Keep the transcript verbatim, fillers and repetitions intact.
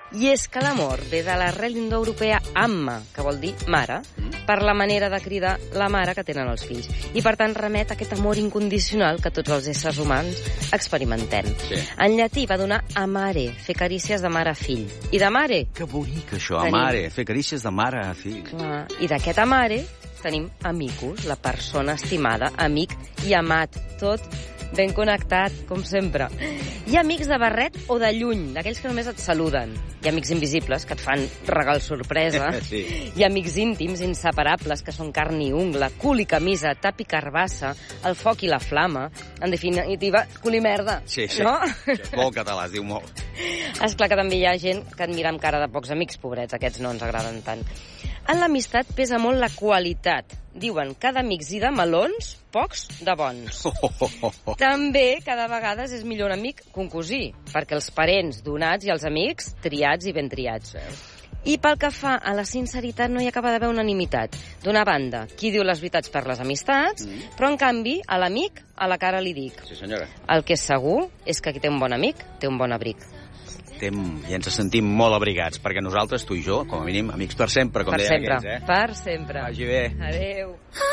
I és que l'amor ve de l'arrel indoeuropea amma, que vol dir mare, per la manera de cridar la mare que tenen els fills. I, per tant, remet a aquest amor incondicional que tots els éssers humans experimentem. Sí. En llatí va donar amare, fer carícies de mare a fill. I de mare... Que bonic, això, Tenim... amare, fer carícies de mare a fill. Clar. I d'aquest amare tenim amicus, la persona estimada, amic i amat, tot ben connectat, com sempre. Hi ha amics de barret o de lluny, d'aquells que només et saluden. Hi ha amics invisibles, que et fan regal sorpresa. Sí. Hi ha amics íntims, inseparables, que són carn i ungla, cul i camisa, tap i carbassa, el foc i la flama. En definitiva, cul i merda. Sí, sí. No? Sí, molt català, es diu molt. Esclar que també hi ha gent que et mira amb cara de pocs amics, pobrets, aquests no ens agraden tant. En l'amistat pesa molt la qualitat. Diuen que d'amics i de melons, pocs de bons. Oh, oh, oh, oh. També, cada vegada és millor un amic que un cosí, perquè els parents donats i els amics triats i ben triats. I pel que fa a la sinceritat no hi acaba d'haver unanimitat. D'una banda, qui diu les veritats per les amistats, mm. però en canvi a l'amic a la cara li dic. Sí, senyora. El que és segur és que qui té un bon amic té un bon abric. Tem, I ens sentim molt abrigats, perquè nosaltres, tu i jo, com a mínim, amics per sempre, com per deien sempre. aquells, eh? Per sempre. Vagi bé. Adéu.